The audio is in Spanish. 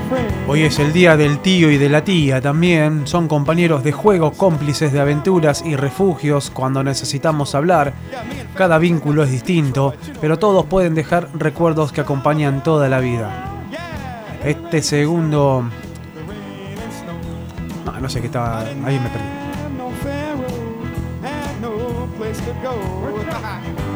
Hoy es el día del tío y de la tía también. Son compañeros de juego, cómplices de aventuras y refugios cuando necesitamos hablar. Cada vínculo es distinto, pero todos pueden dejar recuerdos que acompañan toda la vida. Este segundo... No sé qué estaba... Ahí me perdí.